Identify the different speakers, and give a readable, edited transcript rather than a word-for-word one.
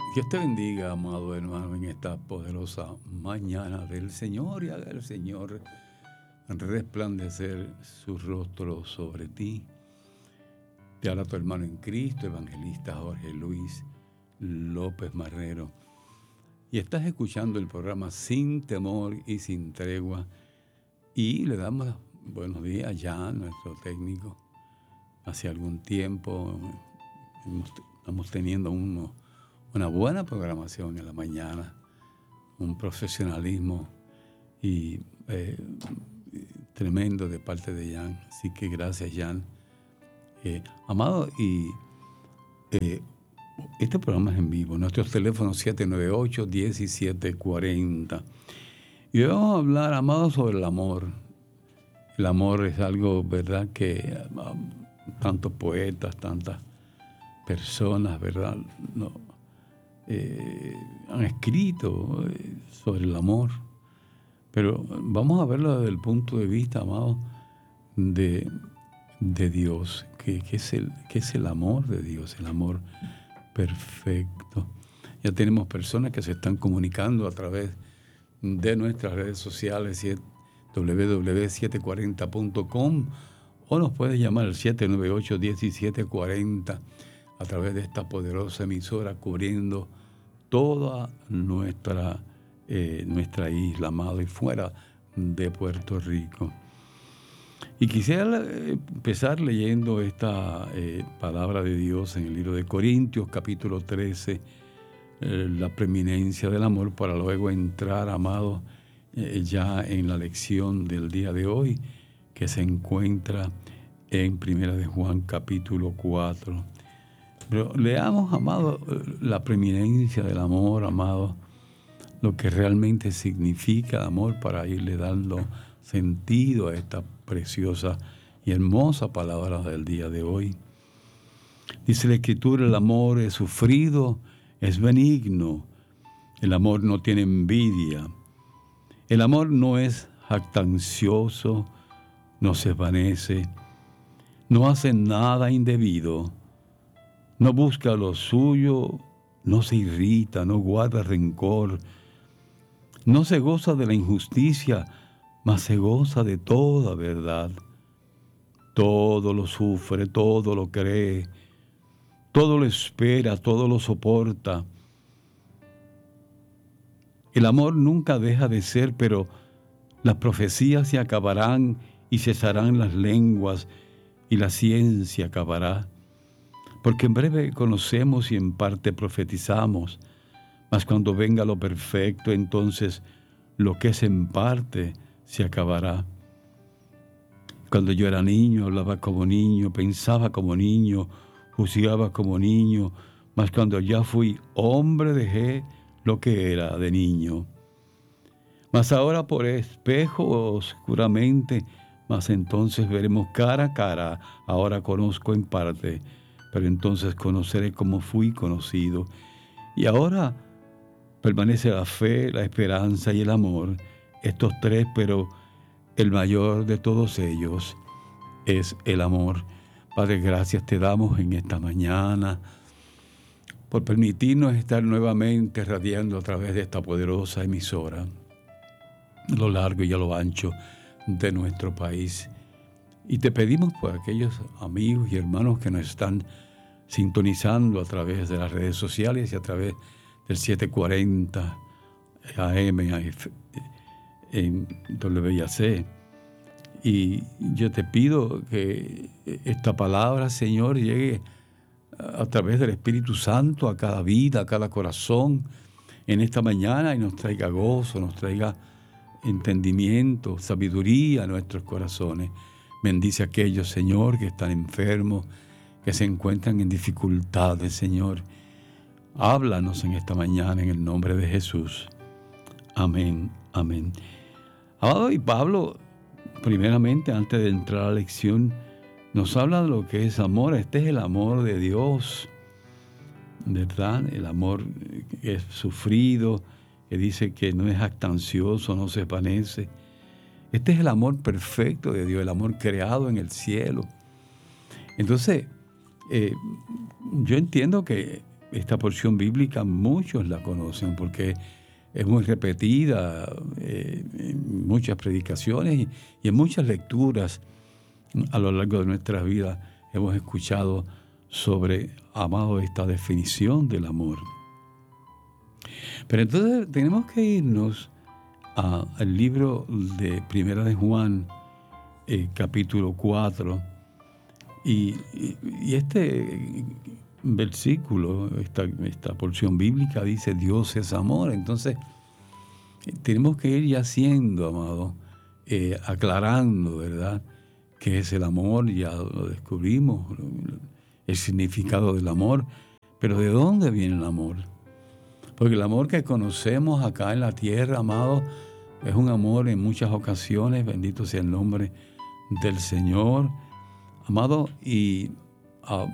Speaker 1: Dios te bendiga, amado hermano, en esta poderosa mañana del Señor, y haga el Señor resplandecer su rostro sobre ti. Te habla tu hermano en Cristo, evangelista Jorge Luis López Marrero. Y estás escuchando el programa Sin Temor y Sin Tregua. Y le damos buenos días ya a nuestro técnico. Hace algún tiempo estamos teniendo una buena programación en la mañana, un profesionalismo y tremendo de parte de Jan. Así que gracias, Jan. Amado, y este programa es en vivo. Nuestros teléfonos 798-1740. Y hoy vamos a hablar, amado, sobre el amor. El amor es algo, ¿verdad?, que tantos poetas, tantas personas, ¿verdad?, han escrito sobre el amor. Pero vamos a verlo desde el punto de vista, amado, de Dios. ¿Qué es el amor de Dios? El amor perfecto. Ya tenemos personas que se están comunicando a través de nuestras redes sociales, www.740.com, o nos puedes llamar al 798-1740 a través de esta poderosa emisora cubriendo toda nuestra isla, amado, y fuera de Puerto Rico. Y quisiera empezar leyendo esta palabra de Dios en el libro de Corintios, capítulo 13, la preeminencia del amor, para luego entrar, amado, ya en la lección del día de hoy, que se encuentra en Primera de Juan, capítulo 4. Pero leamos, amado, la preeminencia del amor, amado, lo que realmente significa el amor, para irle dando sentido a esta preciosa y hermosa palabra del día de hoy. Dice la Escritura: el amor es sufrido, es benigno, el amor no tiene envidia, el amor no es jactancioso, no se envanece, no hace nada indebido, no busca lo suyo, no se irrita, no guarda rencor, no se goza de la injusticia, mas se goza de toda verdad. Todo lo sufre, todo lo cree, todo lo espera, todo lo soporta. El amor nunca deja de ser, pero las profecías se acabarán y cesarán las lenguas y la ciencia acabará. Porque en breve conocemos y en parte profetizamos, mas cuando venga lo perfecto, entonces lo que es en parte se acabará. Cuando yo era niño, hablaba como niño, pensaba como niño, juzgaba como niño, mas cuando ya fui hombre dejé lo que era de niño. Mas ahora por espejo oscuramente, mas entonces veremos cara a cara. Ahora conozco en parte, pero entonces conoceré como fui conocido. Y ahora permanece la fe, la esperanza y el amor, estos tres, pero el mayor de todos ellos es el amor. Padre, gracias te damos en esta mañana por permitirnos estar nuevamente radiando a través de esta poderosa emisora a lo largo y a lo ancho de nuestro país. Y te pedimos por aquellos amigos y hermanos que nos están sintonizando a través de las redes sociales y a través del 740 AM en WIAC. Y yo te pido que esta palabra, Señor, llegue a través del Espíritu Santo a cada vida, a cada corazón en esta mañana, y nos traiga gozo, nos traiga entendimiento, sabiduría a nuestros corazones. Bendice a aquellos, Señor, que están enfermos, que se encuentran en dificultades, Señor. Háblanos en esta mañana en el nombre de Jesús. Amén, amén. Amado, y Pablo, primeramente, antes de entrar a la lección, nos habla de lo que es amor. Este es el amor de Dios, ¿verdad? El amor que es sufrido, que dice que no es jactancioso, no se envanece. Este es el amor perfecto de Dios, el amor creado en el cielo. Entonces, yo entiendo que esta porción bíblica muchos la conocen porque es muy repetida en muchas predicaciones y en muchas lecturas a lo largo de nuestras vidas hemos escuchado sobre, amado, esta definición del amor. Pero entonces tenemos que irnos al libro de Primera de Juan, capítulo 4, y este versículo, esta porción bíblica dice Dios es amor. Entonces tenemos que ir ya siendo, amado, aclarando, ¿verdad?, qué es el amor. Ya lo descubrimos, el significado del amor, pero ¿de dónde viene el amor? Porque el amor que conocemos acá en la tierra, amado, es un amor en muchas ocasiones, bendito sea el nombre del Señor, amado, y